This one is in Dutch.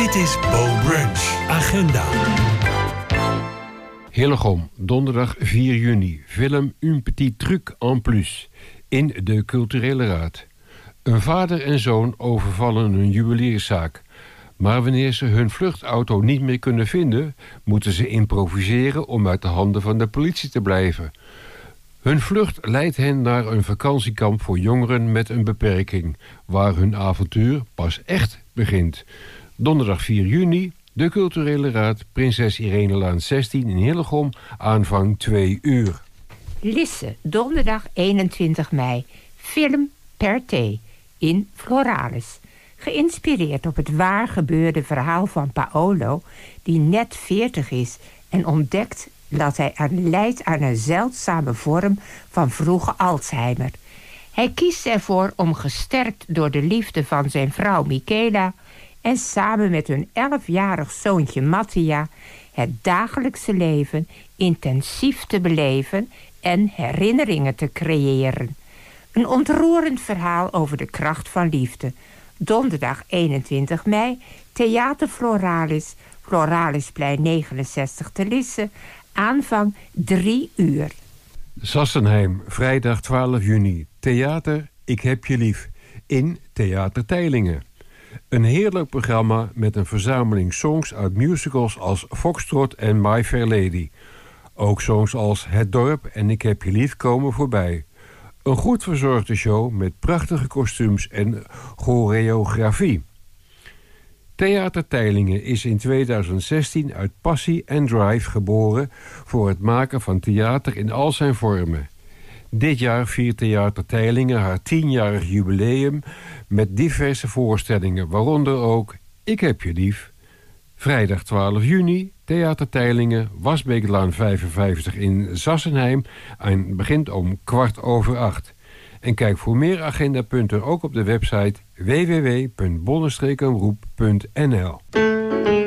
Dit is Bo Brunch. Agenda. Hillegom, donderdag 4 juni. Film Un petit truc en plus. In de Culturele Raad. Een vader en zoon overvallen een juwelierszaak. Maar wanneer ze hun vluchtauto niet meer kunnen vinden, moeten ze improviseren om uit de handen van de politie te blijven. Hun vlucht leidt hen naar een vakantiekamp voor jongeren met een beperking, waar hun avontuur pas echt begint. Donderdag 4 juni, de Culturele Raad, Prinses Irenelaan 16 in Hillegom, aanvang 2 uur. Lisse, donderdag 21 mei, film Per Thee in Floralis. Geïnspireerd op het waar gebeurde verhaal van Paolo, die net 40 is en ontdekt dat hij lijdt aan een zeldzame vorm van vroege Alzheimer. Hij kiest ervoor om, gesterkt door de liefde van zijn vrouw Michela en samen met hun 11-jarig zoontje Mattia het dagelijkse leven intensief te beleven en herinneringen te creëren. Een ontroerend verhaal over de kracht van liefde. Donderdag 21 mei, Theater Floralis, Floralisplein 69 te Lisse, aanvang 3 uur. Sassenheim, vrijdag 12 juni, theater Ik heb je lief, in Theater Teylingen. Een heerlijk programma met een verzameling songs uit musicals als Foxtrot en My Fair Lady. Ook songs als Het Dorp en Ik heb je lief komen voorbij. Een goed verzorgde show met prachtige kostuums en choreografie. Theater Teylingen is in 2016 uit passie en drive geboren voor het maken van theater in al zijn vormen. Dit jaar viert Theater Teylingen haar 10-jarig jubileum met diverse voorstellingen, waaronder ook Ik heb je lief. Vrijdag 12 juni, Theater Teylingen, Wasbeeklaan 55 in Sassenheim en begint om 7:15. En kijk voor meer agendapunten ook op de website www.bonnestreekomroep.nl.